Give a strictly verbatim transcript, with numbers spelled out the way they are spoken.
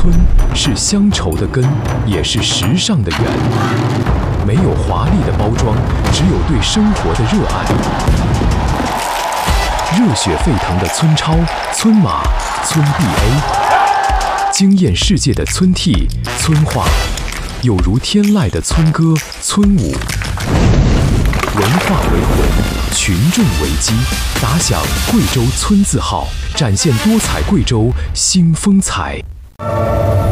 村是乡愁的根，也是时尚的源。没有华丽的包装，只有对生活的热爱。热血沸腾的村超、村马、村 B A， 惊艳世界的村 T、村话，有如天籁的村歌、村舞。文化为魂，群众为基，打响贵州村字号，展现多彩贵州新风采。